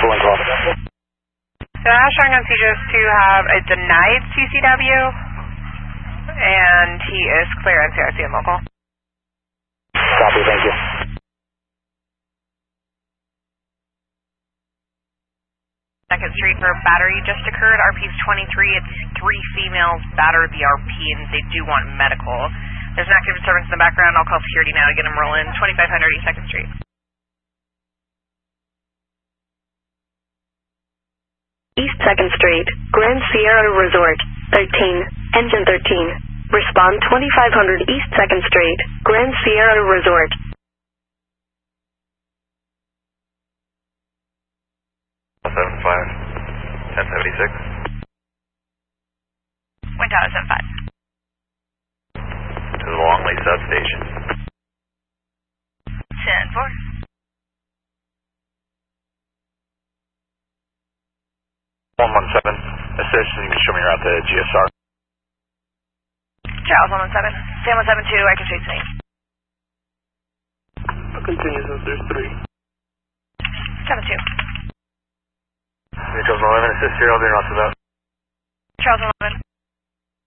1 call. So Ashton on CJS2 have a denied CCW, and he is clear on CRC and local. Copy, thank you. Second Street for a battery just occurred. RP's 23. It's 3 females battered the RP, and they do want medical. There's an active disturbance in the background. I'll call security now to get them rolling. 2500 East 2nd Street. East 2nd Street, Grand Sierra Resort, 13, engine 13. Respond 2500 East 2nd Street, Grand Sierra Resort. $75, 1076. Wind tower 75. To the Longley substation. 10-4. 117, assist, and you can show me around to GSR. Charles 117. Sam 172, I can chase me. Continues as there's 3. 72. Charles 11, assist here, I'll be in Roosevelt. Charles 11.